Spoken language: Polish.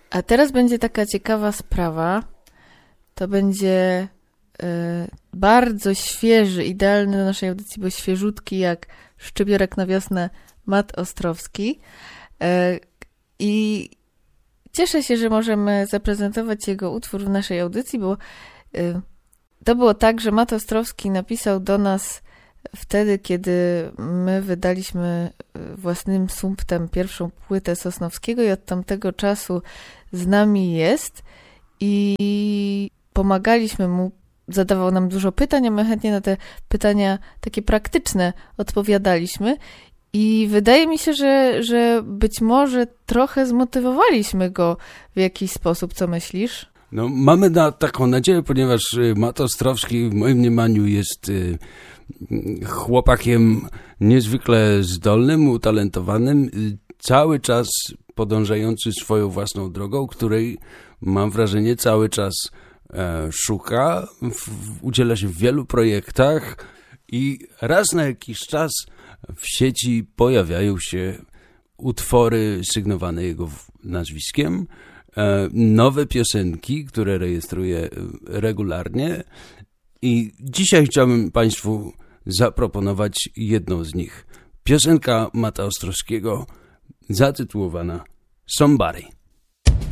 A teraz będzie taka ciekawa sprawa. To będzie bardzo świeży, idealny do naszej audycji, bo świeżutki jak szczypiorek na wiosnę Mat Ostrowski. I cieszę się, że możemy zaprezentować jego utwór w naszej audycji, bo to było tak, że Mat Ostrowski napisał do nas wtedy, kiedy my wydaliśmy własnym sumptem pierwszą płytę Sosnowskiego i od tamtego czasu z nami jest i pomagaliśmy mu, zadawał nam dużo pytań, a my chętnie na te pytania takie praktyczne odpowiadaliśmy i wydaje mi się, że być może trochę zmotywowaliśmy go w jakiś sposób. Co myślisz? No, mamy taką nadzieję, ponieważ Mat Ostrowski w moim mniemaniu jest chłopakiem niezwykle zdolnym, utalentowanym, cały czas podążający swoją własną drogą, której mam wrażenie cały czas szuka, udziela się w wielu projektach i raz na jakiś czas w sieci pojawiają się utwory sygnowane jego nazwiskiem, nowe piosenki, które rejestruje regularnie i dzisiaj chciałbym Państwu zaproponować jedną z nich. Piosenka Mata Ostrowskiego zatytułowana Somebody.